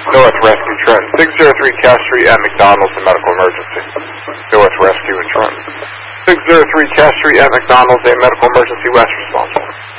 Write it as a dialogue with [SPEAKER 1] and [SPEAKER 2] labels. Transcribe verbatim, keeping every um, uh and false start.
[SPEAKER 1] North Rescue Trenton. six oh three Cass Street at McDonald's, a medical emergency. North Rescue in Trenton. six oh three Cass Street at McDonald's, a medical emergency. West response.